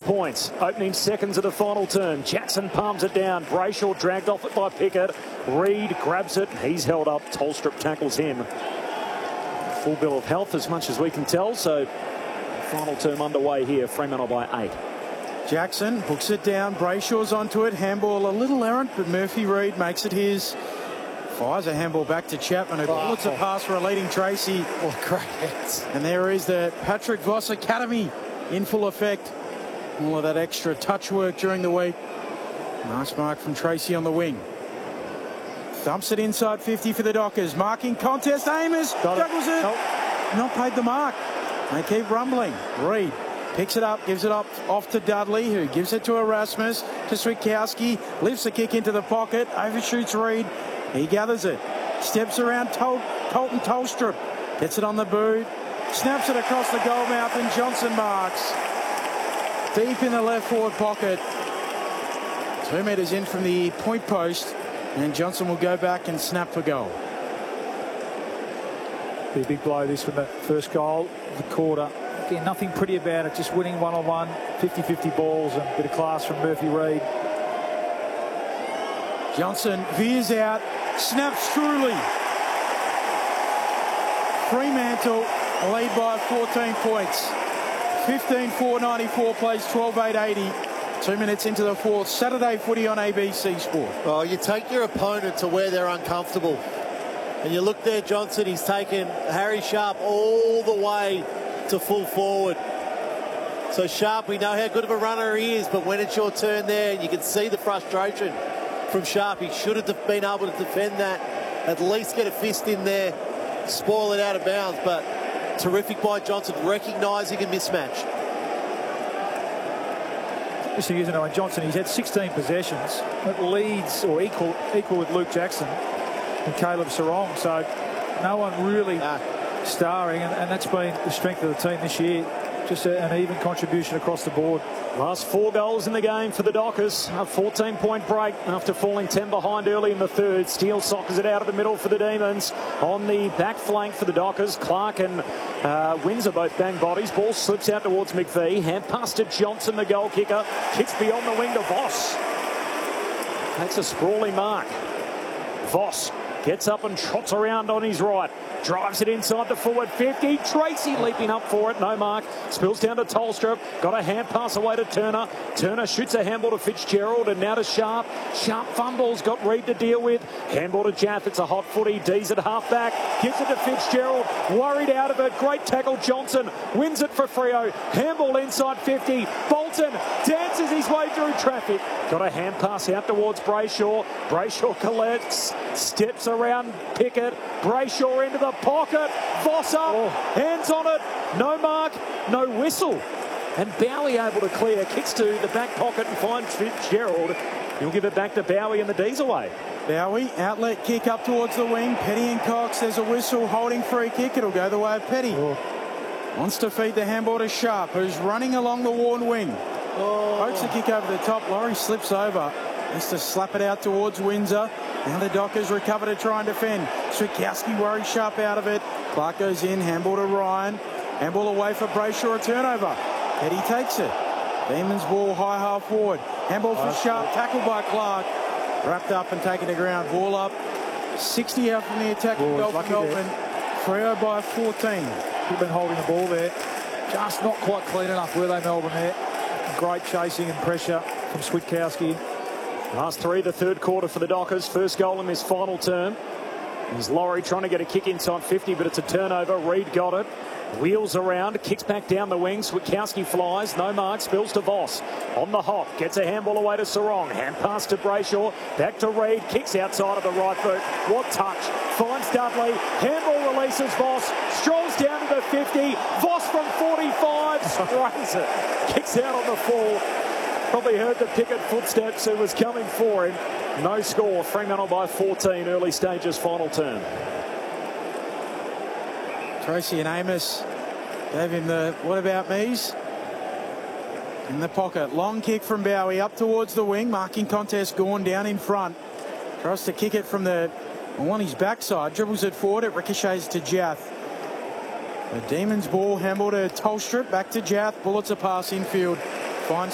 points. Opening seconds of the final turn. Jackson palms it down. Brayshaw dragged off it by Pickett. Reid grabs it. He's held up. Tolstrup tackles him. Full bill of health as much as we can tell. So final term underway here. Fremantle by 8. Jackson hooks it down. Brayshaw's onto it. Handball a little errant, but Murphy Reid makes it his. Fires a handball back to Chapman, who bullets a pass for a leading Tracy. Oh, great hits. And there is the Patrick Voss Academy in full effect. All of that extra touch work during the week. Nice mark from Tracy on the wing. Thumps it inside 50 for the Dockers. Marking contest. Amos juggles it. Nope. Not paid the mark. They keep rumbling. Reid picks it up, gives it up off to Dudley, who gives it to Erasmus, to Switkowski, lifts the kick into the pocket, overshoots Reid. He gathers it, steps around Colton Tolstrup, gets it on the boot, snaps it across the goal mouth, and Johnson marks. Deep in the left forward pocket. 2 metres in from the point post, and Johnson will go back and snap for goal. Be a big blow this with the first goal of the quarter. Again, nothing pretty about it, just winning one-on-one, 50-50 balls, and a bit of class from Murphy Reid. Johnson veers out, snaps truly. Fremantle lead by 14 points. 15-4-94 plays 12-8-80. 2 minutes into the fourth. Saturday footy on ABC Sport. Well, you take your opponent to where they're uncomfortable. And you look there, Johnson, he's taken Harry Sharp all the way to full forward. So Sharp, we know how good of a runner he is, but when it's your turn there, you can see the frustration from Sharp. He should have been able to defend that, at least get a fist in there, spoil it out of bounds, but terrific by Johnson, recognising a mismatch. Interesting, isn't it? Johnson, he's had 16 possessions. It leads or equal with Luke Jackson and Caleb Sarong. So no one really starring, and that's been the strength of the team this year. Just an even contribution across the board. Last 4 goals in the game for the Dockers. A 14-point break after falling 10 behind early in the third. Steele soccers it out of the middle for the Demons. On the back flank for the Dockers, Clark and Windsor both bang bodies. Ball slips out towards McVee. Hand pass to Johnson, the goal kicker. Kicks beyond the wing to Voss. That's a sprawly mark. Voss gets up and trots around on his right. Drives it inside the forward 50. Tracy leaping up for it. No mark. Spills down to Tolstrup. Got a hand pass away to Turner. Turner shoots a handball to Fitzgerald and now to Sharp. Sharp fumbles. Got Reid to deal with. Handball to Jaff. It's a hot footy. D's at half back. Gives it to Fitzgerald. Worried out of it. Great tackle. Johnson wins it for Freo. Handball inside 50. Bolton dances his way through traffic. Got a hand pass out towards Brayshaw. Brayshaw collects. Steps around Pickett. Brayshaw into the pocket. Voss up. Hands on it. No mark. No whistle. And Bowie able to clear. Kicks to the back pocket and finds Fitzgerald. He'll give it back to Bowie and the D's away. Bowie, outlet kick up towards the wing. Petty and Cox. There's a whistle holding free kick. It'll go the way of Petty. Wants to feed the handball to Sharp, who's running along the worn wing. Pokes the kick over the top. Laurie slips over. Has to slap it out towards Windsor. Now the Dockers recover to try and defend. Switkowski worries Sharp out of it. Clark goes in. Handball to Ryan. Handball away for Brayshaw. A turnover. Petty takes it. Demons ball high half forward. Handball for Sharp. Tackled by Clark. Wrapped up and taken to ground. Ball up. 60 out from the attacking goal for Melbourne. Freo by 14. We've been holding the ball there. Just not quite clean enough, were they, Melbourne, there? Great chasing and pressure from Switkowski. Last 3 of the third quarter for the Dockers. First goal in this final term. There's Laurie trying to get a kick inside 50, but it's a turnover. Reid got it. Wheels around, kicks back down the wing. Switkowski flies, no mark, spills to Voss. On the hop, gets a handball away to Sarong. Hand pass to Brayshaw, back to Reid, kicks outside of the right boot. What touch? Finds Dudley. Handball releases Voss. Strolls down to the 50. Voss from 45 sprays it. Kicks out on the fall. Probably heard the Pickett footsteps who was coming for him. No score. Fremantle by 14. Early stages final turn. Tracy and Amos gave him the what about me's in the pocket. Long kick from Bowie up towards the wing. Marking contest Gawn down in front. Tries to kick it from on his backside. Dribbles it forward. It ricochets to Jath. The Demons ball handball to Tolstrup. Back to Jath. Bullets a pass infield. Finds